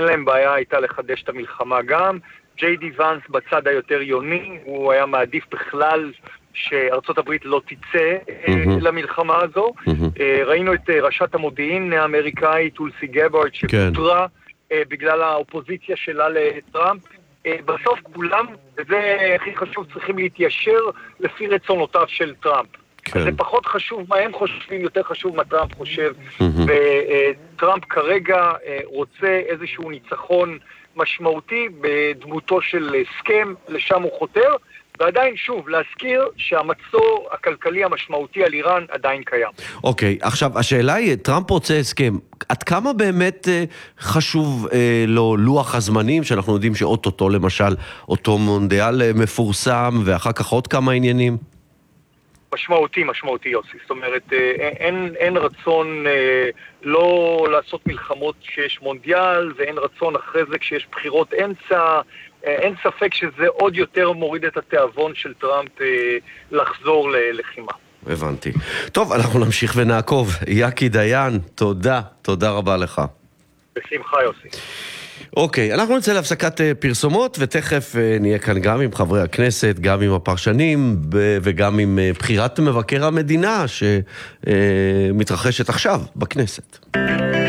אין להם בעיה הייתה לחדש את המלחמה גם. ג'יי די ואנס בצד היותר יוני, הוא היה מעדיף בכלל שארצות הברית לא תצא למלחמה הזו. ראינו את ראשת המודיעין האמריקאית טולסי גבארד שפוטרה בגלל האופוזיציה שלה לטראמפ. בסוף כולם, וזה הכי חשוב, צריכים להתיישר לפי רצונותיו של טראמפ. זה פחות חשוב מה הם חושבים, יותר חשוב מה טראמפ חושב. וטראמפ כרגע רוצה איזשהו ניצחון משמעותי בדמותו של הסכם, לשם הוא חותר, ועדיין שוב להזכיר שהמצור הכלכלי המשמעותי על איראן עדיין קיים. אוקיי, עכשיו השאלה היא, טראמפ רוצה הסכם, עד כמה באמת חשוב לו לוח הזמנים, שאנחנו יודעים שאוטוטו למשל אותו מונדיאל מפורסם, ואחר כך עוד כמה עניינים? משמעותי יוסי, זאת אומרת אין רצון לא לעשות מלחמות כשיש מונדיאל, ואין רצון אחרי זה כשיש בחירות אמצע. אין ספק שזה עוד יותר מוריד את התיאבון של טראמפ לחזור ללחימה. הבנתי. טוב, אנחנו נמשיך ונעקוב. יקי דיין, תודה רבה לך. בשמחה יוסי. אוקיי, אנחנו נצא להפסקת פרסומות, ותכף נהיה כאן גם עם חברי הכנסת, גם עם הפרשנים, וגם עם בחירת מבקר המדינה שמתרחשת עכשיו בכנסת.